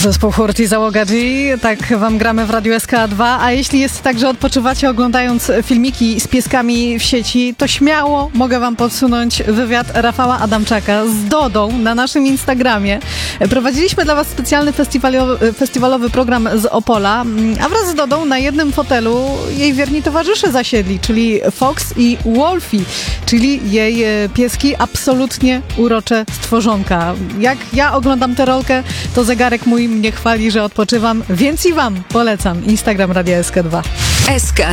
Zespół Hurt i Załoga G, tak wam gramy w Radiu SK2, a jeśli jest tak, że odpoczywacie oglądając filmiki z pieskami w sieci, to śmiało mogę wam podsunąć wywiad Rafała Adamczaka z Dodą na naszym Instagramie. Prowadziliśmy dla was specjalny festiwalowy program z Opola, a wraz z Dodą na jednym fotelu jej wierni towarzysze zasiedli, czyli Fox i Wolfie, czyli jej pieski, absolutnie urocze stworzonka. Jak ja oglądam tę rolkę, to zegarek mój mnie chwali, że odpoczywam, więc i wam polecam Instagram Radia SK2. SK